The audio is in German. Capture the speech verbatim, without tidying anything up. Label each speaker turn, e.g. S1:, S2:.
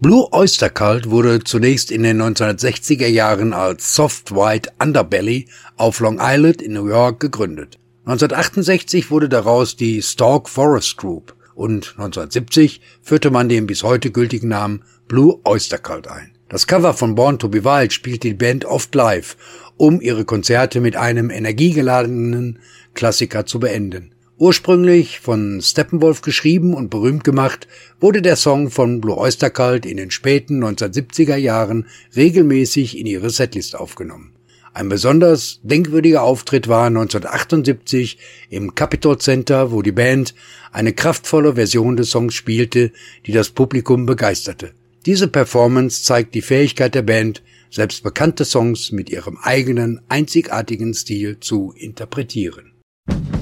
S1: Blue Oyster Cult wurde zunächst in den neunzehnhundertsechziger Jahren als Soft White Underbelly auf Long Island in New York gegründet. neunzehnhundertachtundsechzig wurde daraus die Stork Forest Group und neunzehnhundertsiebzig führte man den bis heute gültigen Namen Blue Oyster Cult ein. Das Cover von Born to be Wild spielte die Band oft live, um ihre Konzerte mit einem energiegeladenen Klassiker zu beenden. Ursprünglich von Steppenwolf geschrieben und berühmt gemacht, wurde der Song von Blue Oyster Cult in den späten neunzehnhundertsiebziger Jahren regelmäßig in ihre Setlist aufgenommen. Ein besonders denkwürdiger Auftritt war neunzehnhundertachtundsiebzig im Capitol Center, wo die Band eine kraftvolle Version des Songs spielte, die das Publikum begeisterte. Diese Performance zeigt die Fähigkeit der Band, selbst bekannte Songs mit ihrem eigenen, einzigartigen Stil zu interpretieren.